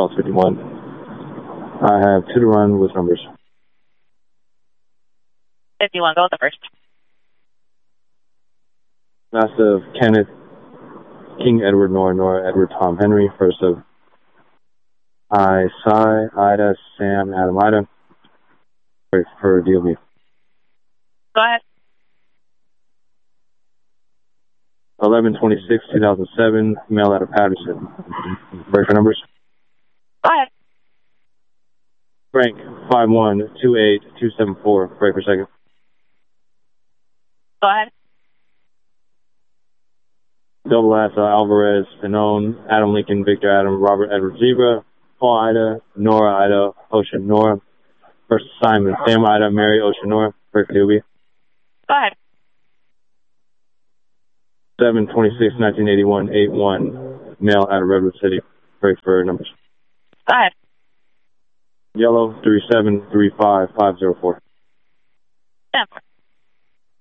Charles 51. I have 2 to run with numbers. 51, go with the first. Last of Kenneth, King Edward, Nora, Edward, Tom, Henry. First of I, Cy, Ida, Sam, Adam, Ida. Ready for DOB. Go ahead. 11/26/2007, mail out of Patterson. Ready for numbers? Go ahead. Frank, 5128274. Ready for second. Go ahead. Double S, Alvarez, Fanone, Adam Lincoln, Victor Adam, Robert Edward Zebra, Paul Ida, Nora Ida, Ocean Nora. First assignment, Sam Ida, Mary Ocean Nora. Ready for DOB. Go ahead. 7/26/1981, 8-1, mail out of Redwood City. Ready for numbers. Go ahead. Yellow, 3735504. Stand for.